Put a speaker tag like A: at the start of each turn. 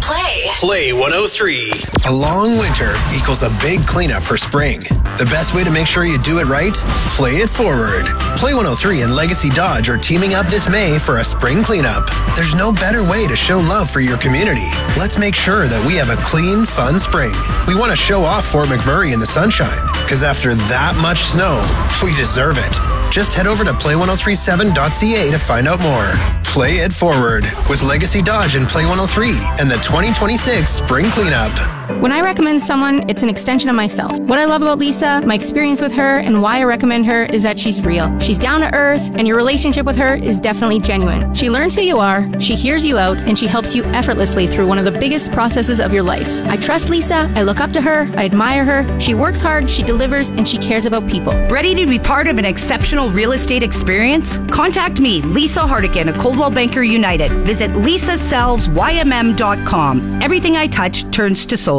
A: Play 103. A long winter equals a big cleanup for spring. The best way to make sure you do it right? Play it forward. Play 103 and Legacy Dodge are teaming up this May for a spring cleanup. There's no better way to show love for your community. Let's make sure that we have a clean, fun spring. We want to show off Fort McMurray in the sunshine, because after that much snow, we deserve it. Just head over to play1037.ca to find out more. Play it forward with Legacy Dodge and Play 103 and the 2026 Spring Cleanup.
B: When I recommend someone, it's an extension of myself. What I love about Lisa, my experience with her, and why I recommend her is that she's real. She's down to earth, and your relationship with her is definitely genuine. She learns who you are, she hears you out, and she helps you effortlessly through one of the biggest processes of your life. I trust Lisa, I look up to her, I admire her. She works hard, she delivers, and she cares about people.
C: Ready to be part of an exceptional real estate experience? Contact me, Lisa Hartigan of Coldwell Banker United. Visit lisasellsYMM.com. Everything I touch turns to sold.